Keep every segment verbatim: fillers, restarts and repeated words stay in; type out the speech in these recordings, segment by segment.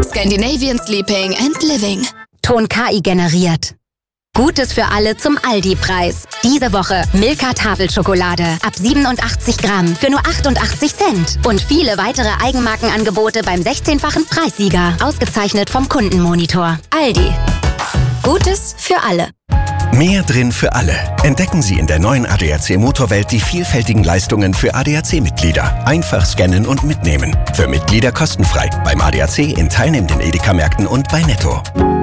Scandinavian Sleeping and Living. Ton K I generiert. Gutes für alle zum Aldi-Preis. Diese Woche Milka Tafelschokolade ab siebenundachtzig Gramm für nur achtundachtzig Cent. Und viele weitere Eigenmarkenangebote beim sechzehnfachen Preissieger. Ausgezeichnet vom Kundenmonitor. Aldi. Gutes für alle. Mehr drin für alle. Entdecken Sie in der neuen A D A C Motorwelt die vielfältigen Leistungen für A D A C-Mitglieder. Einfach scannen und mitnehmen. Für Mitglieder kostenfrei. Beim A D A C in teilnehmenden Edeka-Märkten und bei Netto.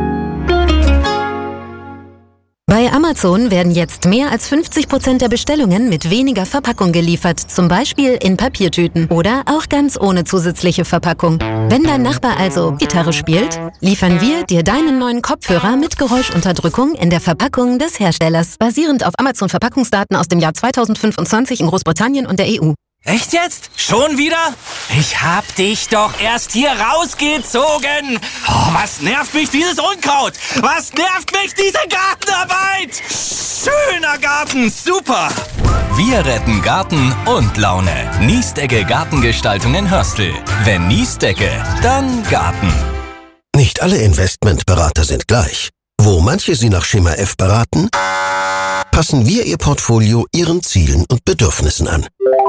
Bei Amazon werden jetzt mehr als fünfzig Prozent der Bestellungen mit weniger Verpackung geliefert, zum Beispiel in Papiertüten oder auch ganz ohne zusätzliche Verpackung. Wenn dein Nachbar also Gitarre spielt, liefern wir dir deinen neuen Kopfhörer mit Geräuschunterdrückung in der Verpackung des Herstellers, basierend auf Amazon-Verpackungsdaten aus dem Jahr zweitausendfünfundzwanzig in Großbritannien und der E U. Echt jetzt? Schon wieder? Ich hab dich doch erst hier rausgezogen. Oh, was nervt mich dieses Unkraut? Was nervt mich diese Gartenarbeit? Schöner Garten, super. Wir retten Garten und Laune. Niesdecke Gartengestaltung in Hörstel. Wenn Niesdecke, dann Garten. Nicht alle Investmentberater sind gleich. Wo manche Sie nach Schema F beraten, passen wir Ihr Portfolio Ihren Zielen und Bedürfnissen an.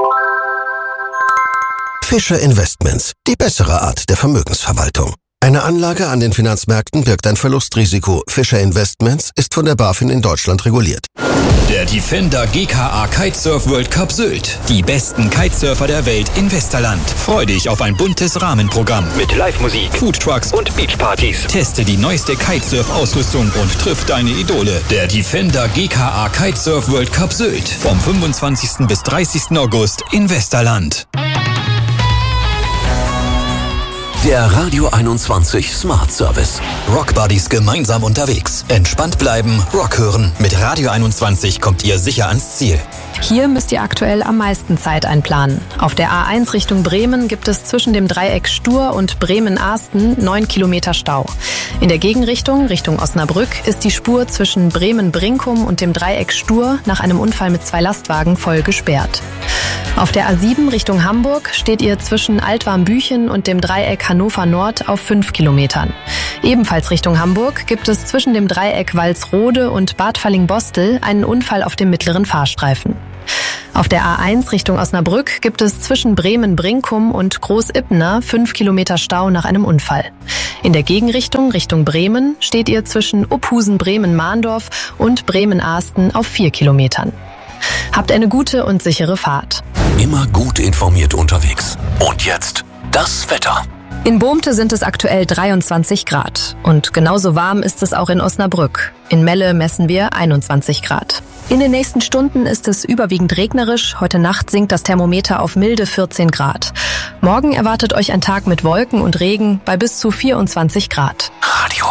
Fischer Investments, die bessere Art der Vermögensverwaltung. Eine Anlage an den Finanzmärkten birgt ein Verlustrisiko. Fischer Investments ist von der BaFin in Deutschland reguliert. Der Defender G K A Kitesurf World Cup Sylt. Die besten Kitesurfer der Welt in Westerland. Freu dich auf ein buntes Rahmenprogramm mit Live-Musik, Foodtrucks und Beachpartys. Teste die neueste Kitesurf-Ausrüstung und triff deine Idole. Der Defender G K A Kitesurf World Cup Sylt. Vom fünfundzwanzigsten bis dreißigsten August in Westerland. Der Radio einundzwanzig Smart Service. Rock Buddies gemeinsam unterwegs. Entspannt bleiben, Rock hören. Mit Radio einundzwanzig kommt ihr sicher ans Ziel. Hier müsst ihr aktuell am meisten Zeit einplanen. Auf der A eins Richtung Bremen gibt es zwischen dem Dreieck Stur und Bremen-Asten neun Kilometer Stau. In der Gegenrichtung, Richtung Osnabrück, ist die Spur zwischen Bremen-Brinkum und dem Dreieck Stur nach einem Unfall mit zwei Lastwagen voll gesperrt. Auf der A sieben Richtung Hamburg steht ihr zwischen Altwarmbüchen und dem Dreieck Hannover Nord auf fünf Kilometern. Ebenfalls Richtung Hamburg gibt es zwischen dem Dreieck Walsrode und Bad Falling-Bostel einen Unfall auf dem mittleren Fahrstreifen. Auf der A eins Richtung Osnabrück gibt es zwischen Bremen-Brinkum und Groß-Ippener fünf Kilometer Stau nach einem Unfall. In der Gegenrichtung Richtung Bremen steht ihr zwischen Uphusen-Bremen-Mahndorf und Bremen-Asten auf vier Kilometern. Habt eine gute und sichere Fahrt. Immer gut informiert unterwegs. Und jetzt das Wetter. In Bohmte sind es aktuell dreiundzwanzig Grad. Und genauso warm ist es auch in Osnabrück. In Melle messen wir einundzwanzig Grad. In den nächsten Stunden ist es überwiegend regnerisch. Heute Nacht sinkt das Thermometer auf milde vierzehn Grad. Morgen erwartet euch ein Tag mit Wolken und Regen bei bis zu vierundzwanzig Grad. Radio